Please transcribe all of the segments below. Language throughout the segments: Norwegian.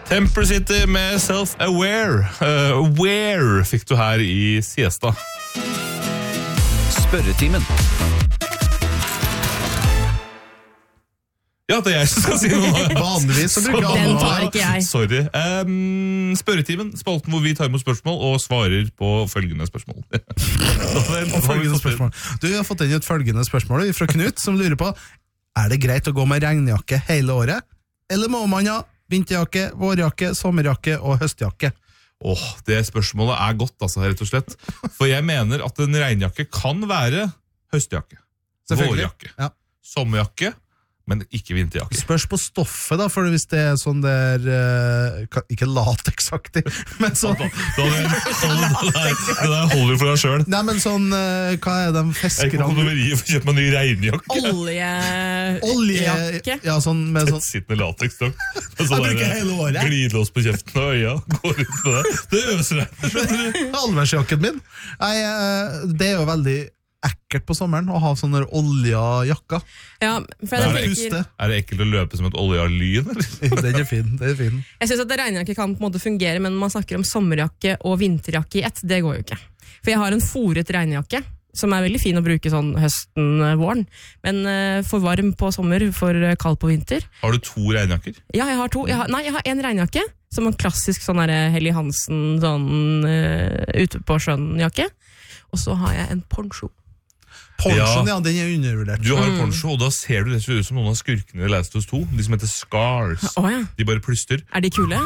Temper City med Self-Aware. Aware fikk du her i Siesta. Spørretimen. Ja, det jeg som skal si noe nå. Vanligvis så bruker alle Den tar ikke jeg. Sorry. Spørretimen, spalten hvor vi tar imot spørsmål og svarer på følgende spørsmål. følgende spørsmål. Du har fått inn et følgende spørsmål fra Knut, som lurer på: er det greit å gå med regnjakke hele året, eller må man ha vinterjakke, vårjakke, sommerjakke og høstjakke? Det spørsmålet er godt, altså, rett og slett. For jeg mener at en regnjakke kan være høstjakke, vårjakke, sommerjakke, men ikke vinterjakke. Spørs på stoffet da, for hvis det er sånn der, ikke lateksaktig, men sånn... Det der holder for deg selv. Nei, men sånn, hva er de fiskerne? Jeg kan kondomeriet for å kjøpe meg en ny regnjakke. Oljejakke. Ja, sånn med sånn... Tettsittende lateksstokk. Jeg bruker hele året. Glidelås på kjeften og øya. Går ut på det. Det øser deg. Allværsjakken min. Nei, det er jo veldig ekkelt på sommeren å ha sånne olja jakker. Ja, for Er det ekkelt å løpe som et olja lyn, eller? Den er fin, det er fin. Jeg synes at regnjakke kan på en måte fungere, men man snakker om sommerjakke og vinterjakke i ett, det går jo ikke. For jeg har en foret regnjakke, som er veldig fin å bruke sånn høsten, våren, men for varm på sommer, for kald på vinter. Har du 2 regnjakker? Ja, jeg har 2. Jeg har en regnjakke, som en klassisk sånn der Helly Hansen, sånn ute på sjøen-jakke. Og så har jeg en poncho. Ponchoen, ja, den er undervurdert. Du har poncho, og da ser du rett og slett ut som noen av skurkene i Last of Us 2, de som heter Scars. Ja. De bare plystrer. Er de kule?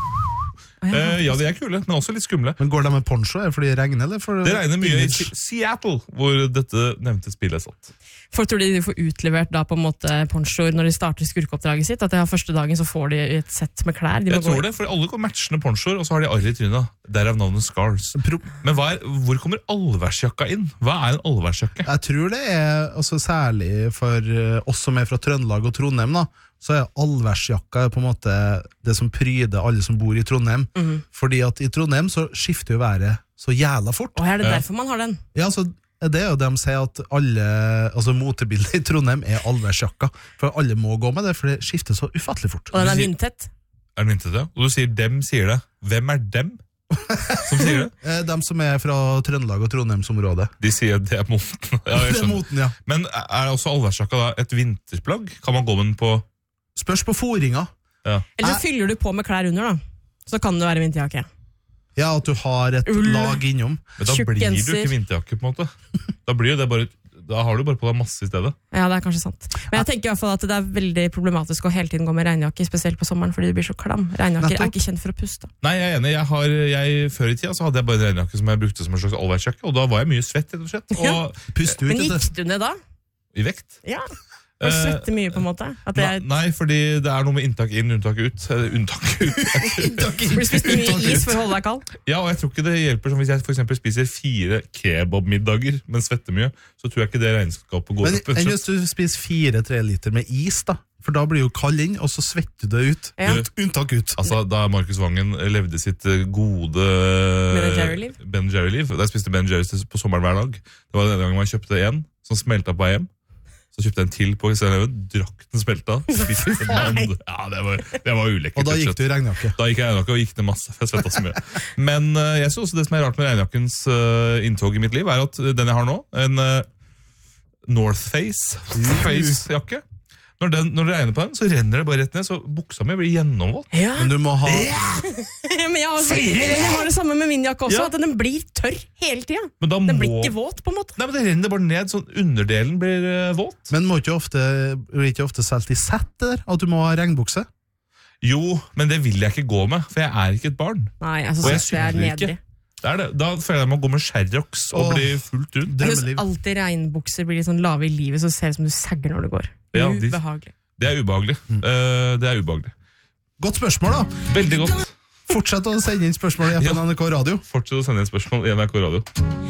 Ja, de er kule, men også litt skumle. Men går de med poncho? Er det fordi det regner, eller? For det regner mye i Seattle, hvor dette nevnte spillet er satt. For tror de får utlevert da på en måte ponchoer når de starter skurkeoppdraget sitt? At første dagen så får de et sett med klær? Jeg tror det, for alle går matchende ponchoer, og så har de arr i trynet. Derav navnet Scars. Men hvor kommer allværsjakka inn? Hva er en allværsjakke? Jeg tror det er, altså, særlig for oss som er fra Trøndelag og Trondheim, da, så er allværsjakka på en måte det som pryder alle som bor i Trondheim. Fordi at i Trondheim så skifter jo været så jævla fort. Og er det derfor man har den? Ja, så det er jo de sier at alle, altså motebildet i Trondheim er allværsjakka. For alle må gå med det, for det skifter så ufattelig fort. Og den er vindtett? Er den vindtett, ja? Og du sier dem sier det. Hvem er dem som sier det? De som er fra Trøndelag og Trondheimsområdet. De sier det er moten. Ja, det er moten, ja. Men er også allværsjakka da et vinterplagg? Kan man gå med den på... Spørs på foringa. Ja. Eller så fyller du på med klær under da. Så kan det være vinterjakke. Ja, at du har et lag innom. Men da blir du ikke vinterjakke på en måte. Da har du bare på deg masse i stedet. Ja, det er kanskje sant. Men jeg tenker i hvert fall at det er veldig problematisk å hele tiden gå med regnjakke, spesielt på sommeren, fordi det blir så klam. Regnjakker er ikke kjent for å puste. Nei, jeg er enig. Før i tida så hadde jeg bare en regnjakke som jeg brukte som en slags allværsjakke, og da var jeg mye svett, rett og slett. Og men gikk du ned da? I vekt? Ja. Og svetter mye på en måte? Nei, fordi det er noe med inntak inn, unntak ut. Unntak ut. For du spiste mye is for å holde deg kald? Ja, og jeg tror ikke det hjelper. Hvis jeg for eksempel spiser 4 kebabmiddager, men svetter mye, så tror jeg ikke det regnskapet går opp. Men hvis du spiser 4-3 liter med is da, for da blir jo kald inn, og så svetter du det ut. Ja. Unntak ut. Altså, da Markus Vangen levde sitt gode Ben Jerry-liv, da jeg spiste Ben Jerry's på sommeren hver dag, det var denne gangen man kjøpte en som smelta på hjem. Så kjøpte jeg en til på Kristianhaven, drakk den smelta. Ja, det var ulekkert. Og da gikk du i regnjakke? Da gikk jeg i regnjakke, og gikk det masse, for jeg svettet så mye. Men jeg synes også det som er rart med regnjakkens inntog i mitt liv, er at den jeg har nå, en North Face-jakke, når det regner på den, så renner det bare rett ned, så buksa mi blir gjennomvåt. Ja. Men du må ha... Men jeg har det samme med min jakke også, at den blir tørr hele tiden. Den blir ikke våt på en måte. Nei, men det renner bare ned, sånn underdelen blir våt. Men blir ikke ofte selv i sett der, at du må ha regnbukse? Jo, men det vil jeg ikke gå med, for jeg er ikke et barn. Nei, altså, og jeg det er nedrig. Det er det. Da føler jeg at man går med Sherrox og blir fullt rundt. Jeg synes alltid regnbukser blir litt sånn lave i livet, så ser det ut som du sagger når du går. Ja, ubehagelig. Det er ubehagelig. Det er ubehagelig. Godt spørsmål da. Veldig godt. Fortsett å sende inn spørsmål i NRK Radio. Fortsett å sende inn spørsmål i NRK Radio.